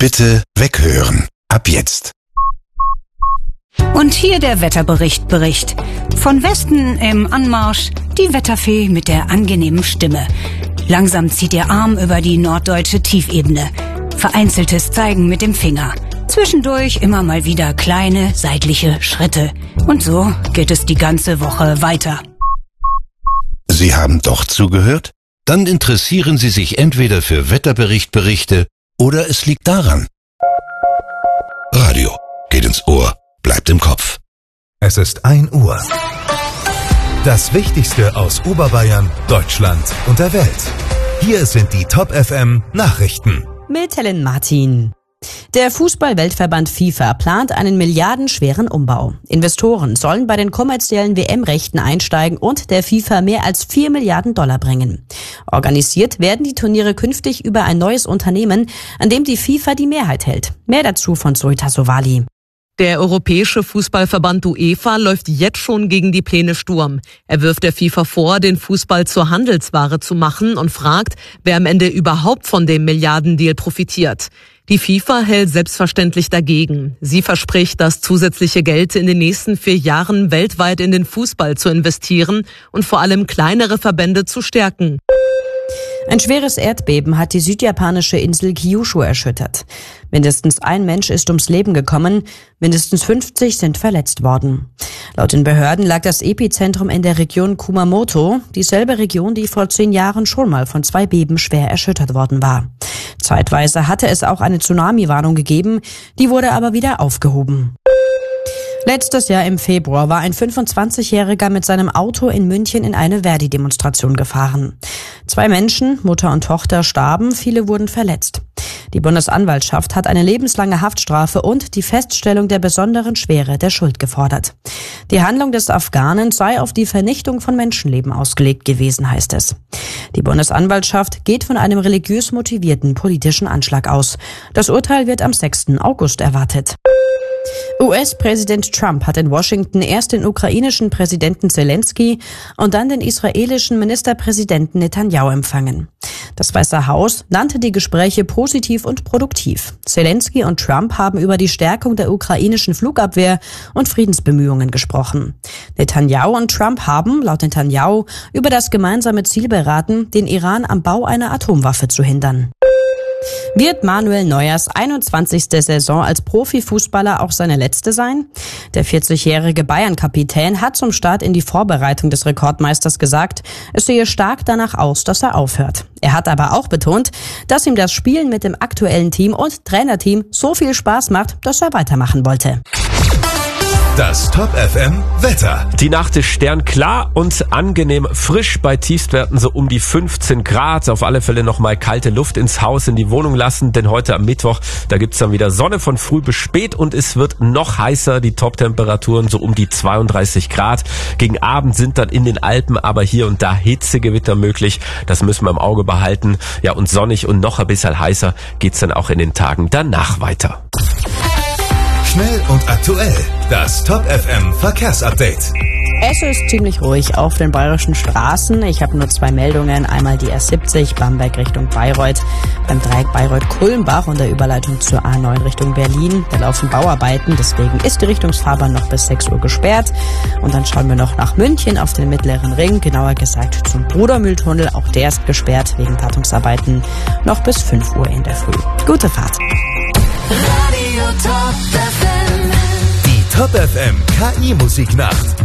Bitte weghören. Ab jetzt. Und hier der Wetterbericht. Von Westen im Anmarsch die Wetterfee mit der angenehmen Stimme. Langsam zieht ihr Arm über die norddeutsche Tiefebene. Vereinzeltes Zeigen mit dem Finger. Zwischendurch immer mal wieder kleine seitliche Schritte. Und so geht es die ganze Woche weiter. Sie haben doch zugehört? Dann interessieren Sie sich entweder für Wetterberichte oder es liegt daran. Radio geht ins Ohr, bleibt im Kopf. Es ist 1 Uhr. Das Wichtigste aus Oberbayern, Deutschland und der Welt. Hier sind die Top FM Nachrichten. Mit Helen Martin. Der Fußball-Weltverband FIFA plant einen milliardenschweren Umbau. Investoren sollen bei den kommerziellen WM-Rechten einsteigen und der FIFA mehr als 4 Milliarden Dollar bringen. Organisiert werden die Turniere künftig über ein neues Unternehmen, an dem die FIFA die Mehrheit hält. Mehr dazu von Zoita Sowali. Der Europäische Fußballverband UEFA läuft jetzt schon gegen die Pläne Sturm. Er wirft der FIFA vor, den Fußball zur Handelsware zu machen und fragt, wer am Ende überhaupt von dem Milliardendeal profitiert. Die FIFA hält selbstverständlich dagegen. Sie verspricht, das zusätzliche Geld in den nächsten 4 Jahren weltweit in den Fußball zu investieren und vor allem kleinere Verbände zu stärken. Ein schweres Erdbeben hat die südjapanische Insel Kyushu erschüttert. Mindestens 1 Mensch ist ums Leben gekommen, mindestens 50 sind verletzt worden. Laut den Behörden lag das Epizentrum in der Region Kumamoto, dieselbe Region, die vor 10 Jahren schon mal von 2 Beben schwer erschüttert worden war. Zeitweise hatte es auch eine Tsunami-Warnung gegeben, die wurde aber wieder aufgehoben. Letztes Jahr im Februar war ein 25-Jähriger mit seinem Auto in München in eine Verdi-Demonstration gefahren. 2 Menschen, Mutter und Tochter, starben, viele wurden verletzt. Die Bundesanwaltschaft hat eine lebenslange Haftstrafe und die Feststellung der besonderen Schwere der Schuld gefordert. Die Handlung des Afghanen sei auf die Vernichtung von Menschenleben ausgelegt gewesen, heißt es. Die Bundesanwaltschaft geht von einem religiös motivierten politischen Anschlag aus. Das Urteil wird am 6. August erwartet. US-Präsident Trump hat in Washington erst den ukrainischen Präsidenten Zelensky und dann den israelischen Ministerpräsidenten Netanyahu empfangen. Das Weiße Haus nannte die Gespräche positiv und produktiv. Zelensky und Trump haben über die Stärkung der ukrainischen Flugabwehr und Friedensbemühungen gesprochen. Netanyahu und Trump haben, laut Netanyahu, über das gemeinsame Ziel beraten, den Iran am Bau einer Atomwaffe zu hindern. Wird Manuel Neuers 21. Saison als Profifußballer auch seine letzte sein? Der 40-jährige Bayern-Kapitän hat zum Start in die Vorbereitung des Rekordmeisters gesagt, es sehe stark danach aus, dass er aufhört. Er hat aber auch betont, dass ihm das Spielen mit dem aktuellen Team und Trainerteam so viel Spaß macht, dass er weitermachen wollte. Das Top FM Wetter. Die Nacht ist sternklar und angenehm frisch bei Tiefstwerten so um die 15 Grad. Auf alle Fälle nochmal kalte Luft ins Haus, in die Wohnung lassen, denn heute am Mittwoch, da gibt's dann wieder Sonne von früh bis spät und es wird noch heißer. Die Top-Temperaturen so um die 32 Grad. Gegen Abend sind dann in den Alpen aber hier und da Hitzegewitter möglich. Das müssen wir im Auge behalten. Ja, und sonnig und noch ein bisschen heißer geht's dann auch in den Tagen danach weiter. Schnell und aktuell. Das Top FM Verkehrsupdate. Es ist ziemlich ruhig auf den bayerischen Straßen. Ich habe nur 2 Meldungen. Einmal die R70 Bamberg Richtung Bayreuth, beim Dreieck Bayreuth-Kulmbach und der Überleitung zur A9 Richtung Berlin. Da laufen Bauarbeiten, deswegen ist die Richtungsfahrbahn noch bis 6 Uhr gesperrt. Und dann schauen wir noch nach München auf den Mittleren Ring, genauer gesagt zum Brudermühltunnel. Auch der ist gesperrt wegen Wartungsarbeiten noch bis 5 Uhr in der Früh. Gute Fahrt. Die Top FM KI Musiknacht.